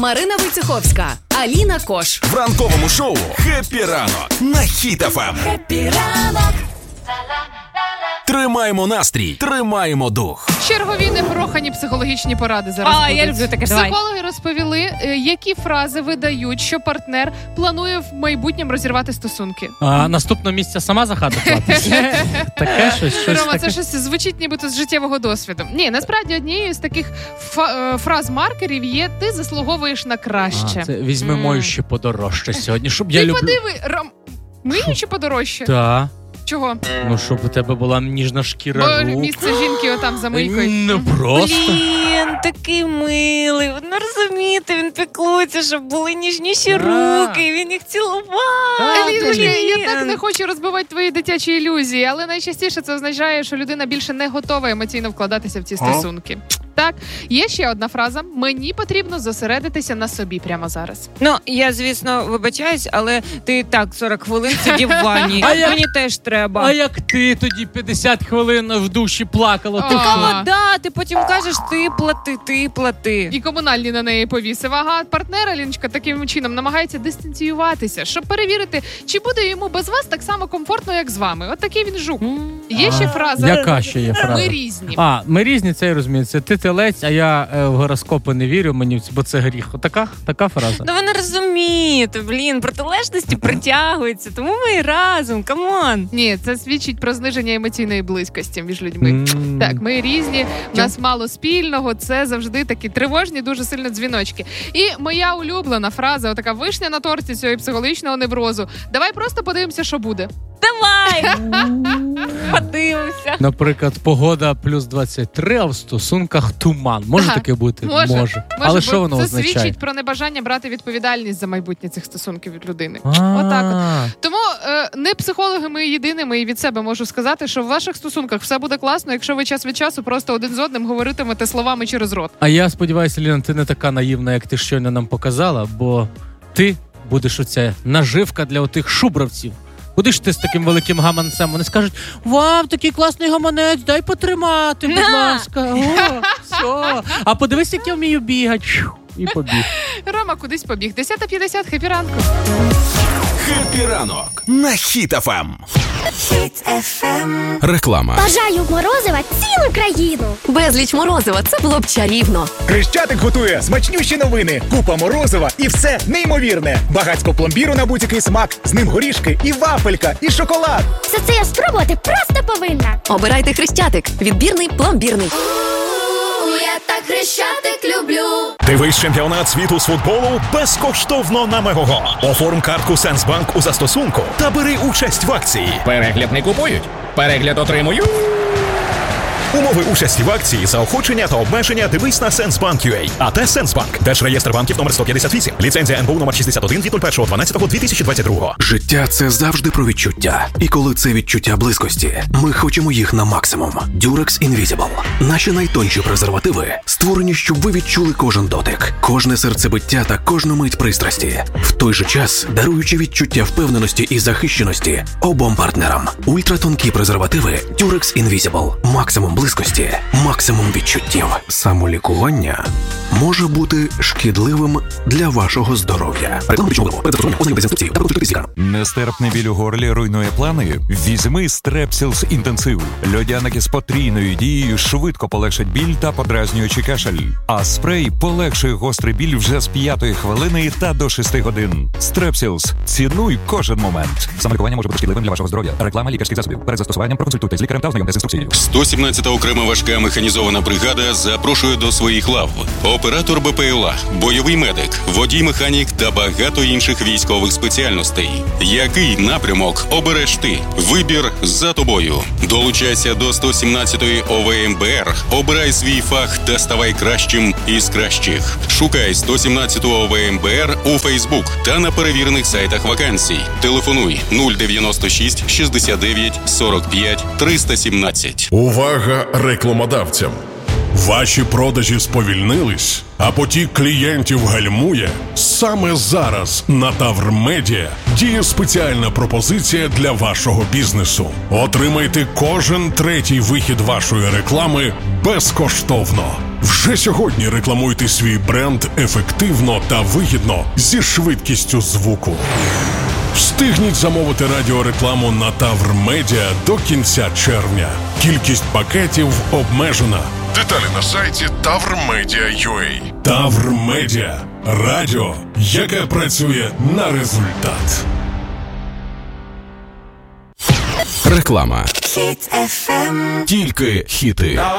Марина Войцеховська, Аліна Кош. В ранковому шоу «Хеппі ранок» на Хіт FM. Хеппі ранок. Тримаємо настрій, тримаємо дух. Чергові непрохані психологічні поради зараз будуть. Я люблю таке. Психологи розповіли, які фрази видають, що партнер планує в майбутньому розірвати стосунки. А наступного місця сама за хату платиш? Таке щось Рома, таке. це щось звучить нібито з життєвого досвіду. Ні, насправді однією з таких фраз-маркерів є «ти заслуговуєш на краще». Це візьми мою ще подорожче сьогодні, щоб я Ти люблю. подиви, мию чи подорожче? Так. Чого? Ну, щоб у тебе була ніжна шкіра Бо рук. місце жінки отам за мийкою. Ну, просто. Блін, такий милий. Ну, розумієте, він піклується, щоб були ніжніші руки, він їх цілував. Аліночка, я так не хочу розбивати твої дитячі ілюзії, але найчастіше це означає, що людина більше не готова емоційно вкладатися в ці стосунки. Так, є ще одна фраза. Мені потрібно зосередитися на собі прямо зараз. Ну, я, звісно, вибачаюсь, але ти так 40 хвилин сидів в ванні. Мені теж треба. А як ти тоді 50 хвилин в душі плакала? Ти що? Да, ти потім кажеш, ти плати. І комунальні на неї повісив. Ага, партнер Аліночка таким чином намагається дистанціюватися, щоб перевірити, чи буде йому без вас так само комфортно, як з вами. От такий він жук. Є ще фраза. Яка ще є фраза? Ми різні. Ми різні, це я розумію. Це ти телець, а я в гороскопи не вірю, бо це гріх. Така фраза. Ну ви не розумієте, протилежності притягуються, тому ми і разом, камон. Ні, це свідчить про зниження емоційної близькості між людьми. Так, ми різні, в нас мало спільного, це завжди такі тривожні, дуже сильно дзвіночки. І моя улюблена фраза, отака вишня на торті цього психологічного неврозу. Давай просто подивимося, що буде. Давай! Подивимося. Наприклад, погода плюс 23, а в стосунках туман. Може таке бути? Може. Але що воно це означає? Це свідчить про небажання брати відповідальність за майбутнє цих стосунків від людини. Отак от. Тому не психологами єдиними і від себе можу сказати, що в ваших стосунках все буде класно, якщо ви час від часу просто один з одним говоритимете словами через рот. А я сподіваюся, Ліна, ти не така наївна, як ти щойно нам показала, бо ти будеш оця наживка для отих шубравців. Куди ж ти з таким великим гаманцем? Вони скажуть: вау, такий класний гаманець, дай потримати, будь ласка. О, все. А подивись, як я вмію бігати. І побіг. Рома кудись побіг. 10:50, хеппі ранку. Хеппі ранок на Хіт FM. Хіт FM. Реклама. Бажаю морозива цілу країну. Безліч морозива, це було б чарівно. Хрещатик готує смачнющі новини, купа морозива і все неймовірне. Багацько пломбіру на будь-який смак, з ним горішки і вафелька, і шоколад. Все це я спробувати просто повинна. Обирайте Хрещатик. Відбірний, пломбірний. Я так Хрещатик люблю. Дивись чемпіонат світу з футболу безкоштовно на Мегого. Оформ картку Сенсбанк у застосунку та бери участь в акції. Перегляд не купують, перегляд отримують. Умови участі в акції, заохочення та обмеження дивись на Сенсбанк.ua. АТ Сенсбанк. Держреєстр банків номер 158. Ліцензія НБУ номер 61 від 01.12.2022. Життя – це завжди про відчуття. І коли це відчуття близькості, ми хочемо їх на максимум. Durex Invisible. Наші найтонші презервативи створені, щоб ви відчули кожен дотик, кожне серцебиття та кожну мить пристрасті. В той же час даруючи відчуття впевненості і захищеності обом партнерам. Ультратонкі презервативи Durex Invisible. Максимум близькості, максимум відчуттів. Самолікування може бути шкідливим для вашого здоров'я. Нестерпний біль у горлі руйнує плани? Візьми Strepsils інтенсив. Льодяники з потрійною дією швидко полегшать біль та подразнюючий кашель. А спрей полегшує гострий біль вже з 5-ї хвилини та до 6 годин. Strepsils. Цінуй кожен момент. Самолікування може бути шкідливим для вашого здоров'я. Реклама лікарських засобів. Перед застосуванням проконсультуйтесь з лікарем та ознайомтесь з інструкцією. 117-та окрема важка механізована бригада запрошує до своїх лав оператор БПЛА, бойовий медик, водій-механік та багато інших військових спеціальностей. Який напрямок обереш ти? Вибір за тобою. Долучайся до 117-ї ОВМБР, обирай свій фах та ставай кращим із кращих. Шукай 117-ту ОВМБР у Фейсбук та на перевірених сайтах вакансій. Телефонуй 096 69 45 317. Увага рекламодавцям! Ваші продажі сповільнились, а потік клієнтів гальмує? Саме зараз на Тавр Медіа діє спеціальна пропозиція для вашого бізнесу. Отримайте кожен третій вихід вашої реклами безкоштовно. Вже сьогодні рекламуйте свій бренд ефективно та вигідно зі швидкістю звуку. Встигніть замовити радіорекламу на Тавр Медіа до кінця червня. Кількість пакетів обмежена. Деталі на сайті tavrmedia.ua. Тавр Медіа. Радіо, яке працює на результат. Реклама. Хіт FM. Тільки хіти.